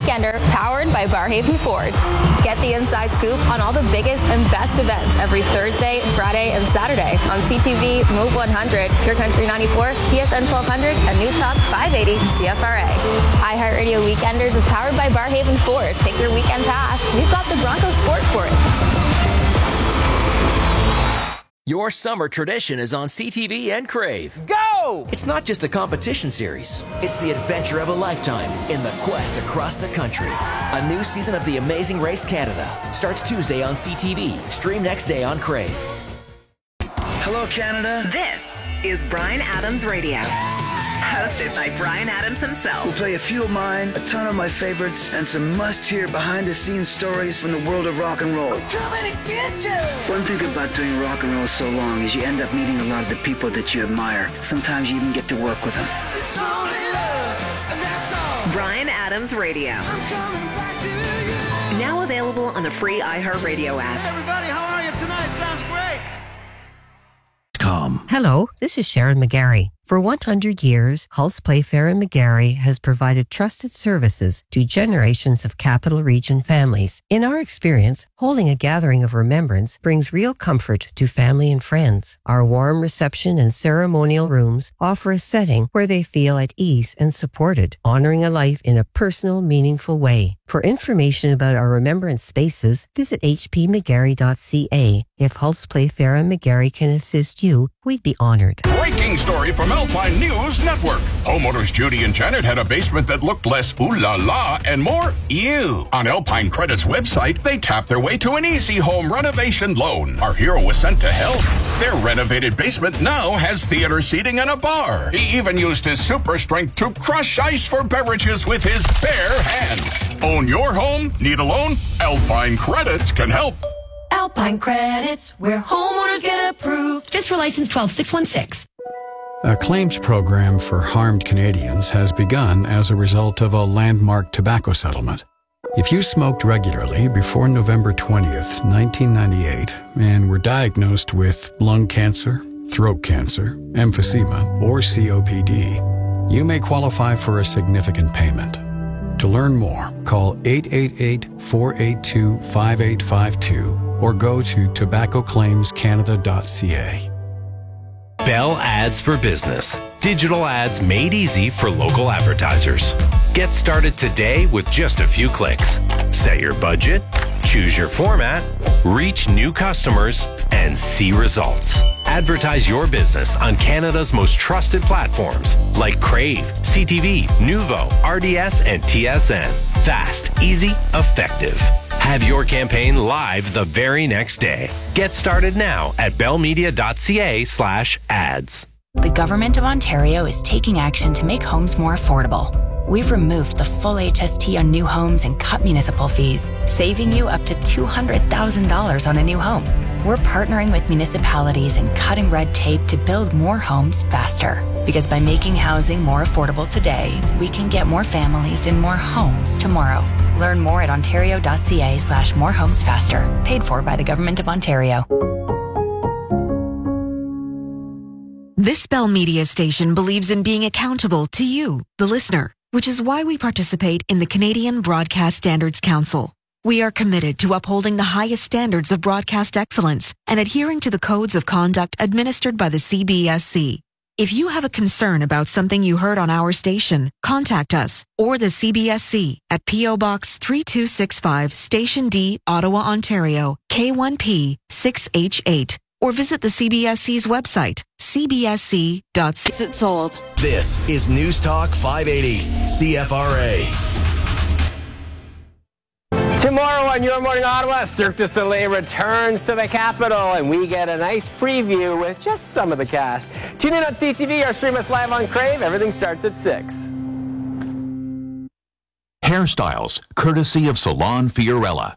Weekender, powered by Barrhaven Ford. Get the inside scoop on all the biggest and best events every Thursday, Friday, and Saturday on CTV, Move 100, Pure Country 94, TSN 1200, and News Talk 580 CFRA. iHeartRadio Weekenders is powered by Barrhaven Ford. Take your weekend path. We've got the Bronco Sport for it. Your summer tradition is on CTV and Crave. Go! It's not just a competition series. It's the adventure of a lifetime in the quest across the country. A new season of The Amazing Race Canada starts Tuesday on CTV. Stream next day on Crave. Hello, Canada. This is Bryan Adams Radio. Hosted by Bryan Adams himself. We'll play a few of mine, a ton of my favorites, and some must-hear behind-the-scenes stories from the world of rock and roll. I'm coming to get you! One thing about doing rock and roll so long is you end up meeting a lot of the people that you admire. Sometimes you even get to work with them. It's only love, and that's all. Bryan Adams Radio. I'm coming back to you. Now available on the free iHeartRadio app. Hey everybody, how are you tonight? Sounds great. Hello, this is Sharon McGarry. For 100 years, Hulse Playfair and McGarry has provided trusted services to generations of Capital Region families. In our experience, holding a gathering of remembrance brings real comfort to family and friends. Our warm reception and ceremonial rooms offer a setting where they feel at ease and supported, honoring a life in a personal, meaningful way. For information about our remembrance spaces, visit hpmcgarry.ca. If Hulse Playfair and McGarry can assist you, we'd be honored. Breaking story from Alpine News Network. Homeowners Judy and Janet had a basement that looked less ooh la la and more ew. On Alpine Credit's website, they tapped their way to an easy home renovation loan. Our hero was sent to help. Their renovated basement now has theater seating and a bar. He even used his super strength to crush ice for beverages with his bare hands. Own your home? Need a loan? Alpine Credits can help. Alpine Credits, where homeowners get approved. Just for license 12616. A claims program for harmed Canadians has begun as a result of a landmark tobacco settlement. If you smoked regularly before November 20th, 1998, and were diagnosed with lung cancer, throat cancer, emphysema, or COPD, you may qualify for a significant payment. To learn more, call 888-482-5852 or go to tobaccoclaimscanada.ca. Bell Ads for Business. Digital ads made easy for local advertisers. Get started today with just a few clicks. Set your budget, choose your format, reach new customers, and see results. Advertise your business on Canada's most trusted platforms like Crave, CTV, Nuvo, RDS, and TSN. Fast, easy, effective. Have your campaign live the very next day. Get started now at bellmedia.ca/ads. The Government of Ontario is taking action to make homes more affordable. We've removed the full HST on new homes and cut municipal fees, saving you up to $200,000 on a new home. We're partnering with municipalities and cutting red tape to build more homes faster. Because by making housing more affordable today, we can get more families in more homes tomorrow. Learn more at ontario.ca/morehomesfaster. Paid for by the Government of Ontario. This Bell Media station believes in being accountable to you, the listener, which is why we participate in the Canadian Broadcast Standards Council. We are committed to upholding the highest standards of broadcast excellence and adhering to the codes of conduct administered by the CBSC. If you have a concern about something you heard on our station, contact us or the CBSC at P.O. Box 3265, Station D, Ottawa, Ontario, K1P 6H8. Or visit the CBSC's website, cbsc.ca. It's sold. This is News Talk 580, CFRA. Tomorrow on Your Morning Ottawa, Cirque du Soleil returns to the capital, and we get a nice preview with just some of the cast. Tune in on CTV or stream us live on Crave. Everything starts at 6. Hairstyles, courtesy of Salon Fiorella.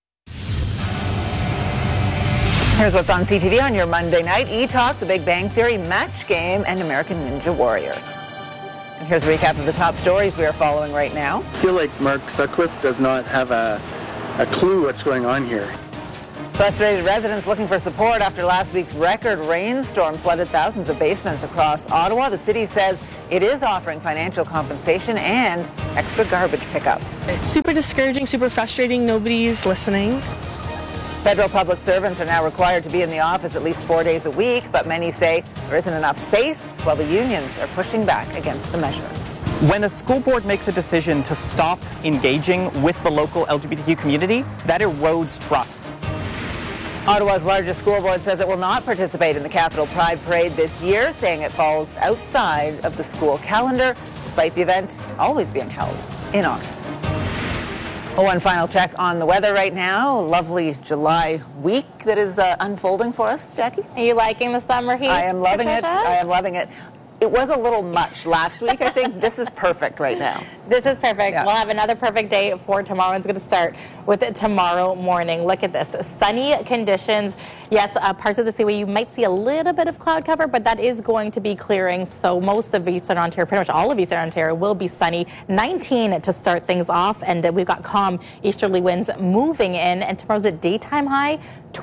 Here's what's on CTV on your Monday night. E-Talk, The Big Bang Theory, Match Game, and American Ninja Warrior. And here's a recap of the top stories we are following right now. I feel like Mark Sutcliffe does not have a clue what's going on here. Frustrated residents looking for support after last week's record rainstorm flooded thousands of basements across Ottawa. The city says it is offering financial compensation and extra garbage pickup. It's super discouraging, super frustrating. Nobody's listening. Federal public servants are now required to be in the office at least 4 days a week, but many say there isn't enough space, while the unions are pushing back against the measure. When a school board makes a decision to stop engaging with the local LGBTQ community, that erodes trust. Ottawa's largest school board says it will not participate in the Capital Pride Parade this year, saying it falls outside of the school calendar, despite the event always being held in August. One final check on the weather right now. Lovely July week that is unfolding for us, Jackie. Are you liking the summer heat? I am loving Patricia? it. I am loving it. It was a little much last week, I think. This is perfect right now. This is perfect. Yeah. We'll have another perfect day for tomorrow. It's going to start with it tomorrow morning. Look at this. Sunny conditions. Yes, parts of the seaway you might see a little bit of cloud cover, but that is going to be clearing. So most of Eastern Ontario, pretty much all of Eastern Ontario, will be sunny. 19 to start things off, and we've got calm easterly winds moving in. And tomorrow's a daytime high,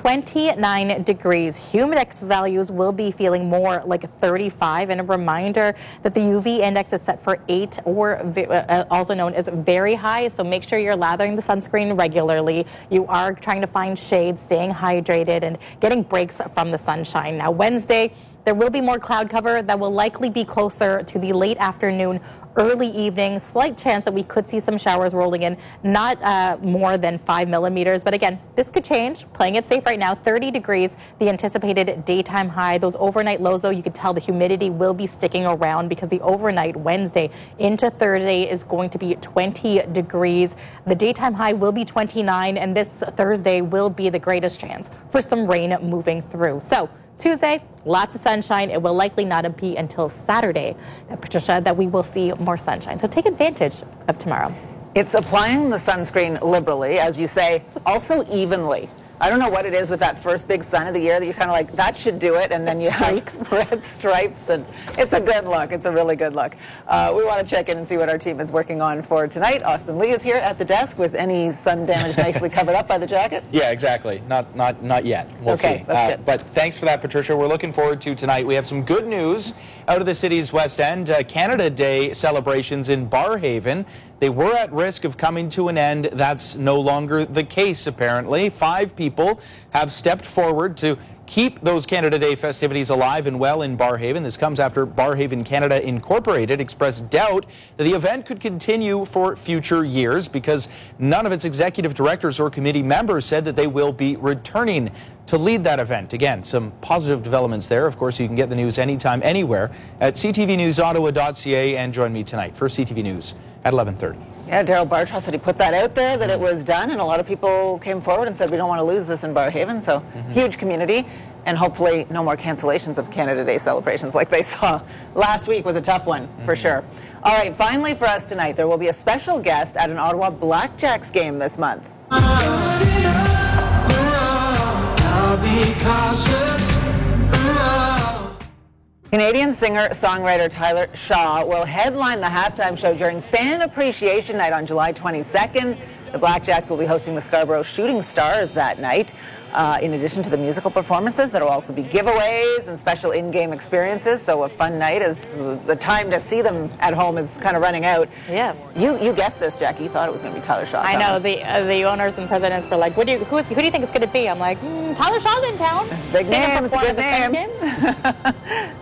29 degrees. Humidex values will be feeling more like 35. And a reminder that the UV index is set for 8, or also known as very high. So make sure you're lathering the sunscreen regularly. You are trying to find shade, staying hydrated, and getting breaks from the sunshine. Now, Wednesday, there will be more cloud cover that will likely be closer to the late afternoon, early evening. Slight chance that we could see some showers rolling in, not more than 5 millimeters. But again, this could change. Playing it safe right now. 30 degrees, the anticipated daytime high. Those overnight lows, though, you can tell the humidity will be sticking around because the overnight Wednesday into Thursday is going to be 20 degrees. The daytime high will be 29, and this Thursday will be the greatest chance for some rain moving through. So Tuesday, lots of sunshine. It will likely not be until Saturday, Patricia, that we will see more sunshine. So take advantage of tomorrow. It's applying the sunscreen liberally, as you say, also evenly. I don't know what it is with that first big sun of the year that you're kind of like, that should do it, and then you have red stripes, and it's a good look. It's a really good look. We want to check in and see what our team is working on for tonight. Austin Lee is here at the desk with any sun damage nicely covered up by the jacket. Yeah, exactly. Not yet. We'll see. That's good. But thanks for that, Patricia. We're looking forward to tonight. We have some good news out of the city's West End. Canada Day celebrations in Barrhaven. They were at risk of coming to an end. That's no longer the case, apparently. 5 people have stepped forward to keep those Canada Day festivities alive and well in Barrhaven. This comes after Barrhaven Canada Incorporated expressed doubt that the event could continue for future years because none of its executive directors or committee members said that they will be returning to lead that event. Again, some positive developments there. Of course, you can get the news anytime, anywhere at ctvnewsottawa.ca, and join me tonight for CTV News at 11:30. Yeah, Daryl Bartos said he put that out there, that it was done, and a lot of people came forward and said we don't want to lose this in Barrhaven, so huge community, and hopefully no more cancellations of Canada Day celebrations like they saw last week. Was a tough one, for sure. All right, finally for us tonight, there will be a special guest at an Ottawa Blackjacks game this month. Canadian singer-songwriter Tyler Shaw will headline the halftime show during Fan Appreciation Night on July 22nd. The Blackjacks will be hosting the Scarborough Shooting Stars that night. In addition to the musical performances, there will also be giveaways and special in-game experiences. So a fun night, as the time to see them at home is kind of running out. Yeah. You guessed this, Jackie. You thought it was going to be Tyler Shaw. I know. The owners and presidents were like, who do you think it's going to be? I'm like, Tyler Shaw's in town. It's a big name. It's a good name.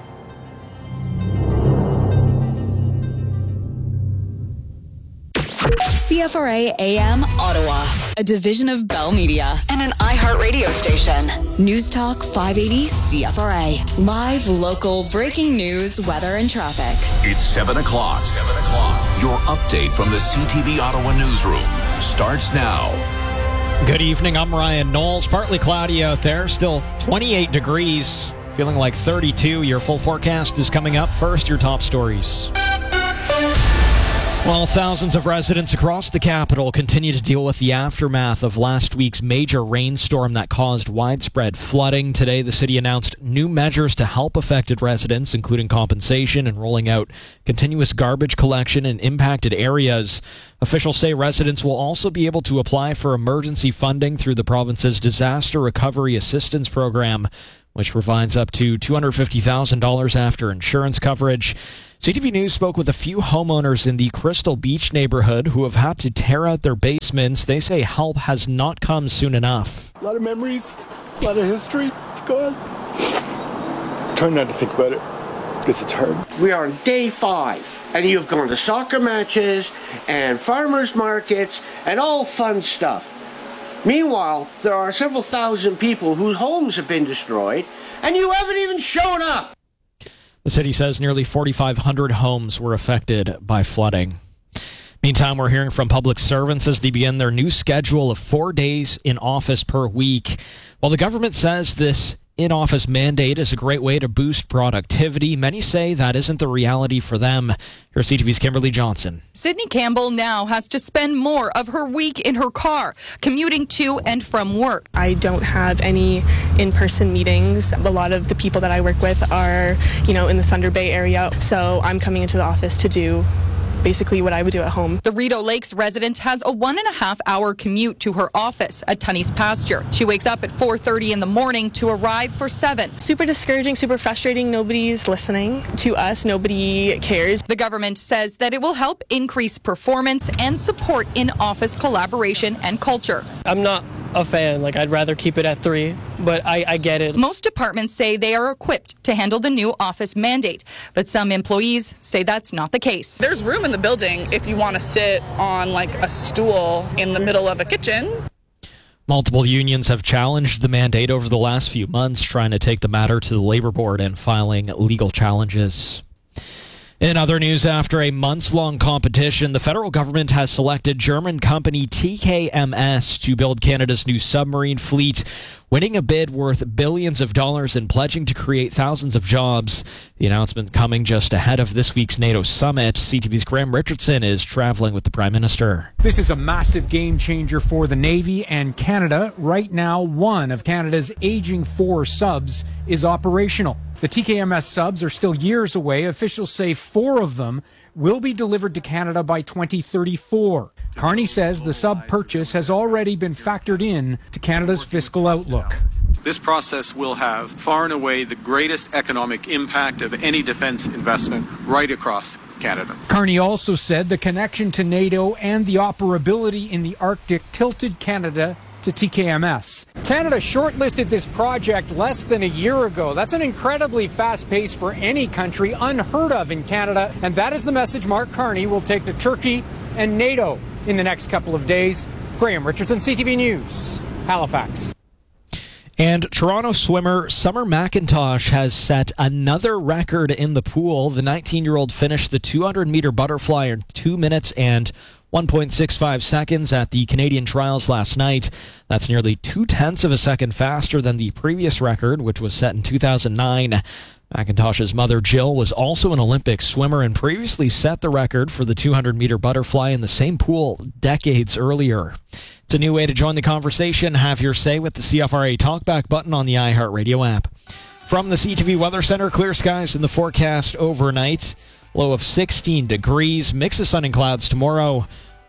CFRA AM Ottawa, a division of Bell Media and an iHeartRadio station. News Talk 580 CFRA. Live, local, breaking news, weather, and traffic. It's 7 o'clock. Your update from the CTV Ottawa newsroom starts now. Good evening. I'm Ryan Knowles. Partly cloudy out there. Still 28 degrees. Feeling like 32. Your full forecast is coming up. First, your top stories. Well, thousands of residents across the capital continue to deal with the aftermath of last week's major rainstorm that caused widespread flooding. Today, the city announced new measures to help affected residents, including compensation and rolling out continuous garbage collection in impacted areas. Officials say residents will also be able to apply for emergency funding through the province's Disaster Recovery Assistance Program, which provides up to $250,000 after insurance coverage. CTV News spoke with a few homeowners in the Crystal Beach neighborhood who have had to tear out their basements. They say help has not come soon enough. A lot of memories, a lot of history. It's gone. Try not to think about it, because it's hard. We are on day 5, and you've gone to soccer matches and farmers markets and all fun stuff. Meanwhile, there are several thousand people whose homes have been destroyed, and you haven't even shown up. The city says nearly 4,500 homes were affected by flooding. Meantime, we're hearing from public servants as they begin their new schedule of 4 days in office per week. While the government says this in-office mandate is a great way to boost productivity, many say that isn't the reality for them. Here's CTV's Kimberly Johnson. Sydney Campbell now has to spend more of her week in her car, commuting to and from work. I don't have any in-person meetings. A lot of the people that I work with are, in the Thunder Bay area, so I'm coming into the office to do basically what I would do at home. The Rideau Lakes resident has a 1.5-hour commute to her office at Tunney's Pasture. She wakes up at 4:30 in the morning to arrive for 7. Super discouraging, super frustrating. Nobody's listening to us. Nobody cares. The government says that it will help increase performance and support in-office collaboration and culture. I'm not a fan. I'd rather keep it at 3, but I get it. Most departments say they are equipped to handle the new office mandate, but some employees say that's not the case. There's room in the building if you want to sit on a stool in the middle of a kitchen. Multiple unions have challenged the mandate over the last few months, trying to take the matter to the Labor Board and filing legal challenges. In other news, after a months-long competition, the federal government has selected German company TKMS to build Canada's new submarine fleet, winning a bid worth billions of dollars and pledging to create thousands of jobs. The announcement coming just ahead of this week's NATO summit. CTV's Graham Richardson is traveling with the Prime Minister. This is a massive game changer for the Navy and Canada. Right now, one of Canada's aging 4 subs is operational. The TKMS subs are still years away. Officials say 4 of them will be delivered to Canada by 2034. Carney says the sub purchase has already been factored in to Canada's fiscal outlook. This process will have far and away the greatest economic impact of any defense investment right across Canada. Carney also said the connection to NATO and the operability in the Arctic tilted Canada to TKMS. Canada shortlisted this project less than a year ago. That's an incredibly fast pace for any country, unheard of in Canada. And that is the message Mark Carney will take to Turkey and NATO in the next couple of days. Graham Richardson, CTV News, Halifax. And Toronto swimmer Summer McIntosh has set another record in the pool. The 19-year-old finished the 200-meter butterfly in 2 minutes and 1.65 seconds at the Canadian trials last night. That's nearly 0.2 of a second faster than the previous record, which was set in 2009. McIntosh's mother, Jill, was also an Olympic swimmer and previously set the record for the 200-meter butterfly in the same pool decades earlier. It's a new way to join the conversation. Have your say with the CFRA Talkback button on the iHeartRadio app. From the CTV Weather Center, clear skies in the forecast overnight. Low of 16 degrees. Mix of sun and clouds tomorrow.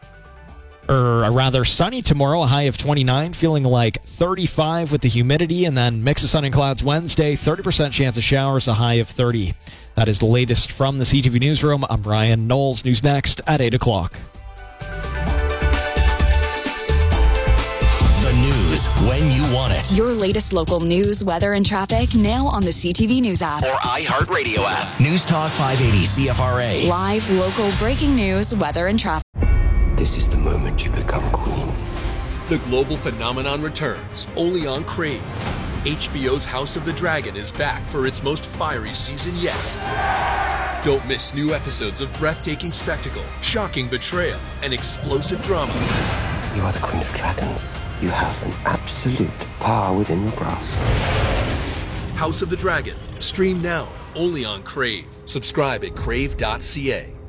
Sunny tomorrow, a high of 29, feeling like 35 with the humidity, and then mix of sun and clouds Wednesday, 30% chance of showers, a high of 30. That is the latest from the CTV Newsroom. I'm Ryan Knowles. News next at 8 o'clock. The news when you want it. Your latest local news, weather, and traffic now on the CTV News app. Or iHeartRadio app. News Talk 580 CFRA. Live, local, breaking news, weather, and traffic. This is the moment you become queen. The global phenomenon returns, only on Crave. HBO's House of the Dragon is back for its most fiery season yet. Don't miss new episodes of breathtaking spectacle, shocking betrayal, and explosive drama. You are the Queen of Dragons. You have an absolute power within your grasp. House of the Dragon. Stream now, only on Crave. Subscribe at crave.ca.